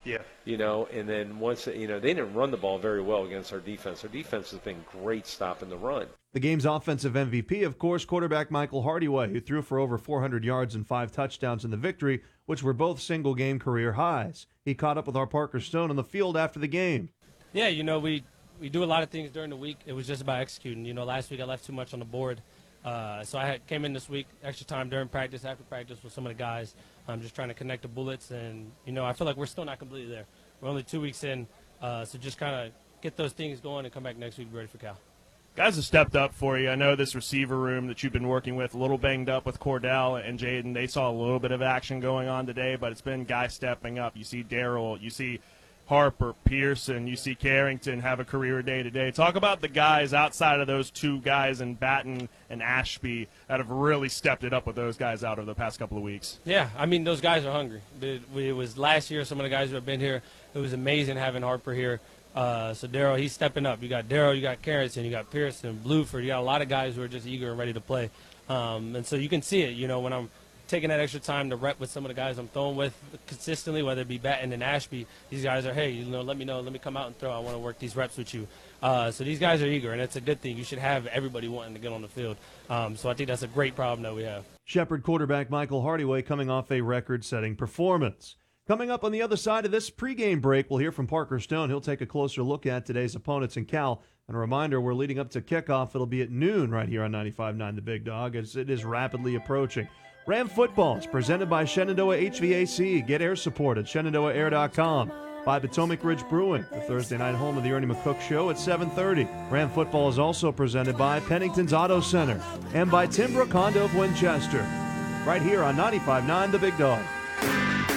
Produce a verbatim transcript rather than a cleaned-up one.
Yeah. You know, and then once, you know, they didn't run the ball very well against our defense. Our defense has been great stopping the run. The game's offensive M V P, of course, quarterback Michael Hardyway, who threw for over four hundred yards and five touchdowns in the victory, which were both single-game career highs. He caught up with our Parker Stone on the field after the game. Yeah, you know, we, we do a lot of things during the week. It was just about executing. You know, last week I left too much on the board. Uh, so I had, came in this week, extra time during practice, after practice with some of the guys. I'm just trying to connect the bullets. And, you know, I feel like we're still not completely there. We're only two weeks in, uh, so just kind of get those things going and come back next week ready for Cal. Guys have stepped up for you. I know this receiver room that you've been working with, a little banged up with Cordell and Jaden. They saw a little bit of action going on today, but it's been guys stepping up. You see Daryl, you see Harper, Pearson, you see Carrington have a career day today. Talk about the guys outside of those two guys in Batten and Ashby that have really stepped it up with those guys out over the past couple of weeks. Yeah, I mean, those guys are hungry. It, it was last year, some of the guys who have been here, it was amazing having Harper here. Uh, so Daryl, he's stepping up. You got Daryl, you got Carrington, you got Pearson, Bluford. You got a lot of guys who are just eager and ready to play. Um, and so you can see it, you know, when I'm taking that extra time to rep with some of the guys I'm throwing with consistently, whether it be Batten and Ashby. These guys are, hey, you know, let me know, let me come out and throw. I want to work these reps with you. Uh, so these guys are eager, and it's a good thing. You should have everybody wanting to get on the field. Um, so I think that's a great problem that we have. Shepherd quarterback Michael Hardyway coming off a record-setting performance. Coming up on the other side of this pregame break, we'll hear from Parker Stone. He'll take a closer look at today's opponents in Cal. And a reminder, we're leading up to kickoff. It'll be at noon right here on ninety-five point nine The Big Dog as it is rapidly approaching. Ram Football is presented by Shenandoah H V A C. Get air support at shenandoah air dot com. By Potomac Ridge Brewing, the Thursday night home of the Ernie McCook Show at seven thirty. Ram Football is also presented by Pennington's Auto Center and by Timbrook Condo of Winchester. Right here on ninety-five point nine The Big Dog.